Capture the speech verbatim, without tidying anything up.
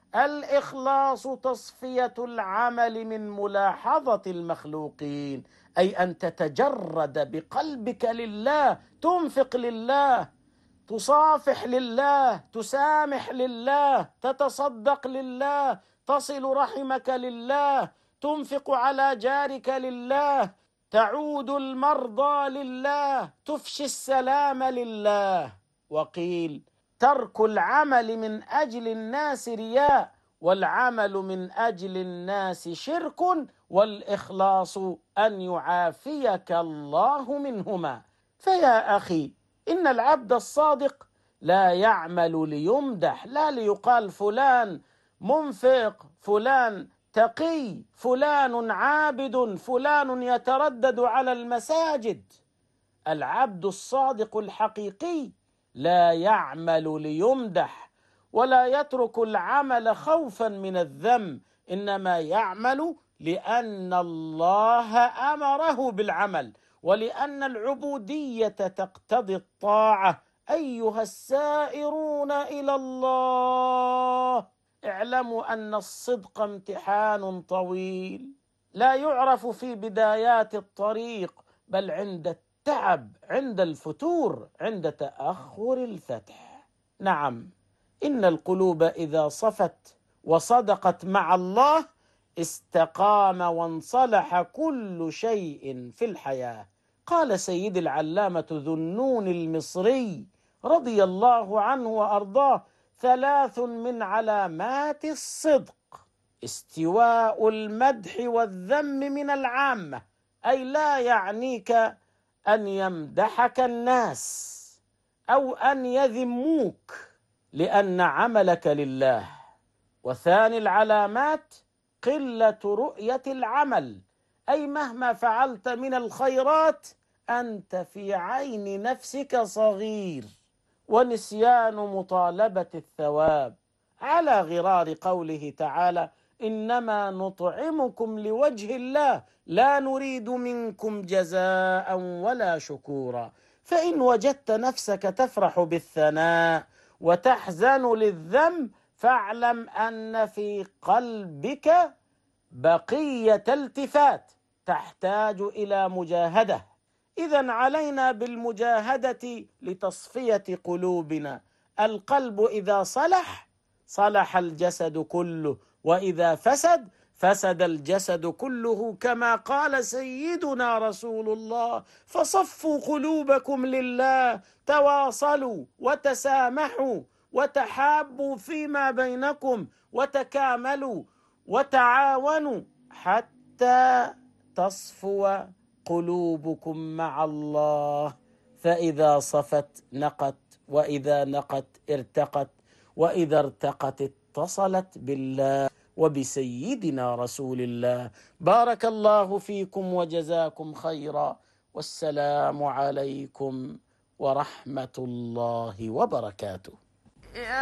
الإخلاص تصفية العمل من ملاحظة المخلوقين، أي أن تتجرد بقلبك لله، تنفق لله، تصافح لله، تسامح لله، تتصدق لله، تصل رحمك لله، تنفق على جارك لله، تعود المرضى لله، تفشي السلام لله. وقيل: ترك العمل من أجل الناس رياء، والعمل من أجل الناس شرك، والإخلاص أن يعافيك الله منهما. فيا أخي، إن العبد الصادق لا يعمل ليمدح، لا ليقال فلان منفق، فلان تقي، فلان عابد، فلان يتردد على المساجد. العبد الصادق الحقيقي لا يعمل ليمدح، ولا يترك العمل خوفا من الذم، إنما يعمل لأن الله أمره بالعمل، ولأن العبودية تقتضي الطاعة. أيها السائرون إلى الله، اعلموا أن الصدق امتحان طويل، لا يعرف في بدايات الطريق، بل عند التعب، عند الفتور، عند تأخر الفتح. نعم، إن القلوب إذا صفت وصدقت مع الله استقام وانصلح كل شيء في الحياة. قال سيد العلامة ذو النون المصري رضي الله عنه وأرضاه: ثلاث من علامات الصدق: استواء المدح والذم من العامة، أي لا يعنيك أن يمدحك الناس أو أن يذموك لأن عملك لله. وثاني العلامات قلة رؤية العمل، أي مهما فعلت من الخيرات أنت في عين نفسك صغير. ونسيان مطالبة الثواب، على غرار قوله تعالى: إنما نطعمكم لوجه الله لا نريد منكم جزاء ولا شكورا. فإن وجدت نفسك تفرح بالثناء وتحزن للذم، فاعلم أن في قلبك بقية التفات تحتاج إلى مجاهدة. إذن علينا بالمجاهدة لتصفية قلوبنا. القلب إذا صلح صلح الجسد كله، وإذا فسد فسد الجسد كله، كما قال سيدنا رسول الله: فصفوا قلوبكم لله، تواصلوا وتسامحوا وتحابوا فيما بينكم، وتكاملوا وتعاونوا حتى تصفو قلوبكم مع الله. فإذا صفت نقت، وإذا نقت ارتقت، وإذا ارتقت اتصلت بالله وبسيدنا رسول الله. بارك الله فيكم وجزاكم خيرا، والسلام عليكم ورحمة الله وبركاته.